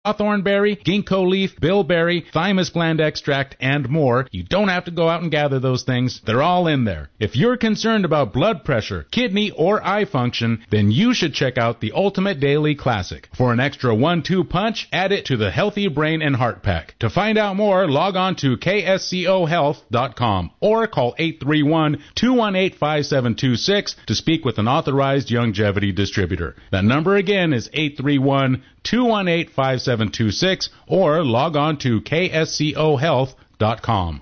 Hawthornberry, ginkgo leaf, bilberry, thymus gland extract, and more. You don't have to go out and gather those things. They're all in there. If you're concerned about blood pressure, kidney, or eye function, then you should check out the Ultimate Daily Classic. For an extra 1-2 punch, add it to the Healthy Brain and Heart Pack. To find out more, log on to kscohealth.com or call 831-218-5726 to speak with an authorized longevity distributor. That number again is 831-218-5726 or log on to kscohealth.com.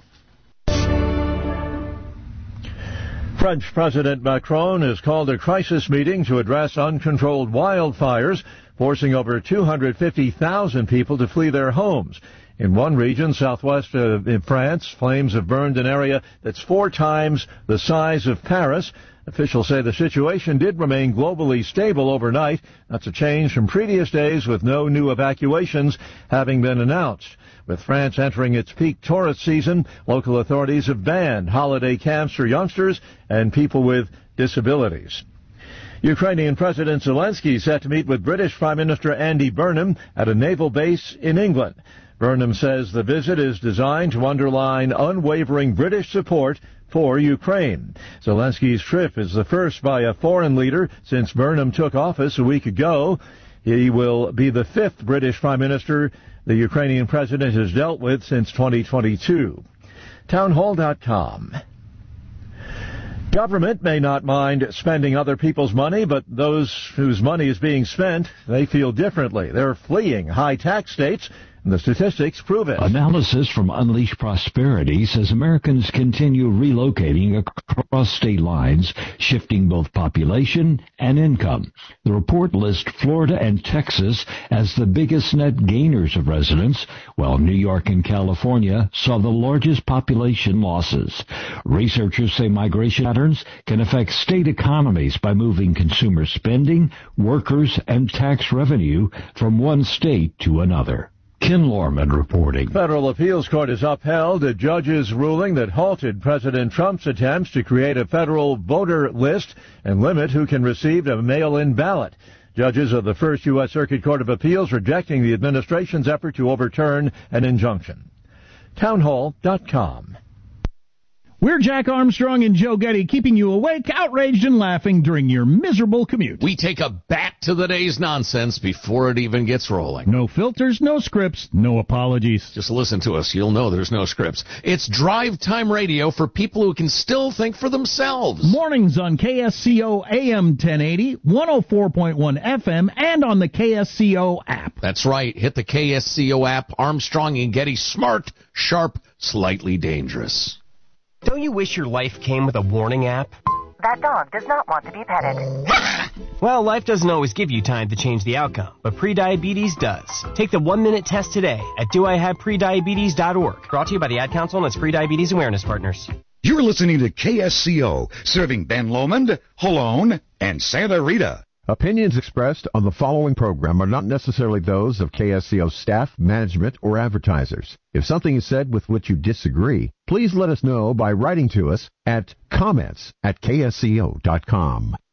French President Macron has called a crisis meeting to address uncontrolled wildfires, forcing over 250,000 people to flee their homes. In one region, southwest of France, flames have burned an area that's 4 times the size of Paris. Officials say the situation did remain globally stable overnight. That's a change from previous days with no new evacuations having been announced. With France entering its peak tourist season, local authorities have banned holiday camps for youngsters and people with disabilities. Ukrainian President Zelensky set to meet with British Prime Minister Andy Burnham at a naval base in England. Burnham says the visit is designed to underline unwavering British support for Ukraine. Zelensky's trip is the first by a foreign leader since Burnham took office a week ago. He will be the 5th British Prime Minister the Ukrainian president has dealt with since 2022. Townhall.com. Government may not mind spending other people's money, but those whose money is being spent, they feel differently. They're fleeing high tax states, and the statistics prove it. Analysis from Unleash Prosperity says Americans continue relocating across state lines, shifting both population and income. The report lists Florida and Texas as the biggest net gainers of residents, while New York and California saw the largest population losses. Researchers say migration patterns can affect state economies by moving consumer spending, workers, and tax revenue from one state to another. Ken Lorman reporting. Federal appeals court has upheld a judge's ruling that halted President Trump's attempts to create a federal voter list and limit who can receive a mail-in ballot. Judges of the First U.S. Circuit Court of Appeals rejecting the administration's effort to overturn an injunction. Townhall.com. We're Jack Armstrong and Joe Getty, keeping you awake, outraged, and laughing during your miserable commute. We take a back to the day's nonsense before it even gets rolling. No filters, no scripts, no apologies. Just listen to us. You'll know there's no scripts. It's drive time radio for people who can still think for themselves. Mornings on KSCO AM 1080, 104.1 FM, and on the KSCO app. That's right. Hit the KSCO app. Armstrong and Getty, smart, sharp, slightly dangerous. Don't you wish your life came with a warning app? That dog does not want to be petted. Well, life doesn't always give you time to change the outcome, but prediabetes does. Take the 1-minute test today at doihaveprediabetes.org. Brought to you by the Ad Council and its Prediabetes Awareness Partners. You're listening to KSCO, serving Ben Lomond, Holone, and Santa Rita. Opinions expressed on the following program are not necessarily those of KSCO staff, management, or advertisers. If something is said with which you disagree, please let us know by writing to us at comments@ksco.com.